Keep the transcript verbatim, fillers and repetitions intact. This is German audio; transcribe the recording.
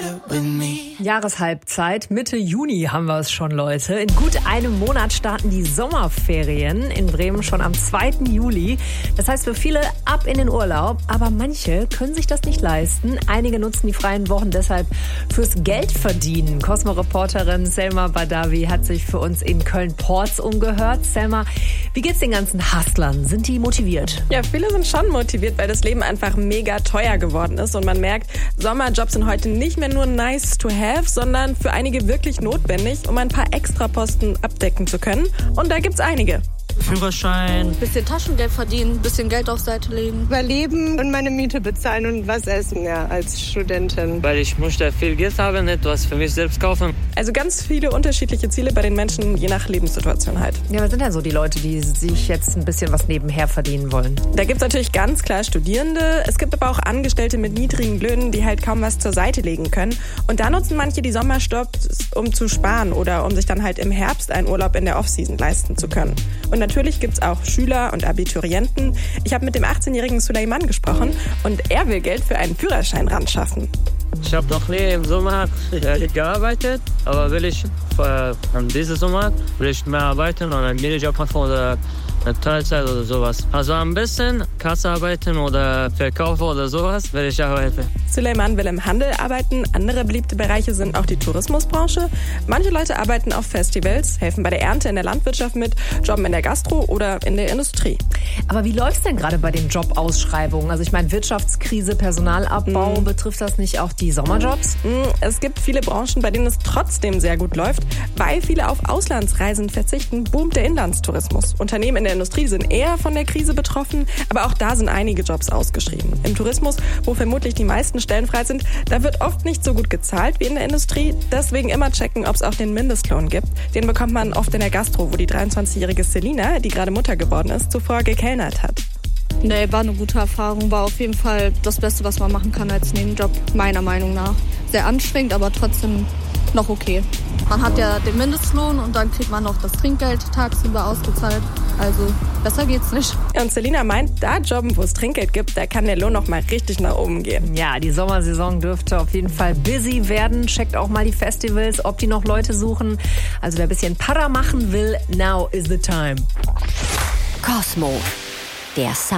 Jahreshalbzeit, Mitte Juni haben wir es schon, Leute. In gut einem Monat starten die Sommerferien in Bremen schon am zweiten Juli. Das heißt für viele ab in den Urlaub, aber manche können sich das nicht leisten. Einige nutzen die freien Wochen deshalb fürs Geldverdienen. Cosmo-Reporterin Selma Badawi hat sich für uns in Köln-Porz umgehört. Selma, wie geht's den ganzen Hustlern? Sind die motiviert? Ja, viele sind schon motiviert, weil das Leben einfach mega teuer geworden ist und man merkt, Sommerjobs sind heute nicht mehr nur nice to have, sondern für einige wirklich notwendig, um ein paar Extraposten abdecken zu können. Und da gibt's einige. Führerschein. Bisschen Taschengeld verdienen, bisschen Geld auf Seite legen. Überleben und meine Miete bezahlen und was essen, ja, als Studentin. Weil ich möchte viel Geld haben, etwas für mich selbst kaufen. Also ganz viele unterschiedliche Ziele bei den Menschen, je nach Lebenssituation halt. Ja, was sind denn so die Leute, die sich jetzt ein bisschen was nebenher verdienen wollen? Da gibt's natürlich ganz klar Studierende. Es gibt aber auch Angestellte mit niedrigen Löhnen, die halt kaum was zur Seite legen können. Und da nutzen manche die Sommerstopps, um zu sparen oder um sich dann halt im Herbst einen Urlaub in der Offseason leisten zu können. Und natürlich gibt's auch Schüler und Abiturienten. Ich habe mit dem achtzehnjährigen Suleiman gesprochen und er will Geld für einen Führerschein ranschaffen. Ich habe noch nie im Sommer gearbeitet, aber will ich für diesen Sommer will ich mehr arbeiten und einen Minijob machen oder eine Teilzeit oder sowas. Also ein bisschen Kasse arbeiten oder verkaufen oder sowas will ich auch helfen. Suleiman will im Handel arbeiten. Andere beliebte Bereiche sind auch die Tourismusbranche. Manche Leute arbeiten auf Festivals, helfen bei der Ernte in der Landwirtschaft mit, jobben in der Gastro oder in der Industrie. Aber wie läuft's denn gerade bei den Jobausschreibungen? Also ich meine, Wirtschaftskrise, Personalabbau, mhm. betrifft das nicht auch die Sommerjobs? Es gibt viele Branchen, bei denen es trotzdem sehr gut läuft. Weil viele auf Auslandsreisen verzichten, boomt der Inlandstourismus. Unternehmen in der Industrie sind eher von der Krise betroffen, aber auch da sind einige Jobs ausgeschrieben. Im Tourismus, wo vermutlich die meisten Stellen frei sind, da wird oft nicht so gut gezahlt wie in der Industrie. Deswegen immer checken, ob es auch den Mindestlohn gibt. Den bekommt man oft in der Gastro, wo die dreiundzwanzigjährige Selina, die gerade Mutter geworden ist, zuvor gekellnert hat. Nee, war eine gute Erfahrung. War auf jeden Fall das Beste, was man machen kann als Nebenjob, meiner Meinung nach. Sehr anstrengend, aber trotzdem noch okay. Man hat ja den Mindestlohn und dann kriegt man noch das Trinkgeld tagsüber ausgezahlt. Also besser geht's nicht. Und Selina meint, da Jobben, wo es Trinkgeld gibt, da kann der Lohn noch mal richtig nach oben gehen. Ja, die Sommersaison dürfte auf jeden Fall busy werden. Checkt auch mal die Festivals, ob die noch Leute suchen. Also wer ein bisschen Para machen will, now is the time. Cosmo, der Sound.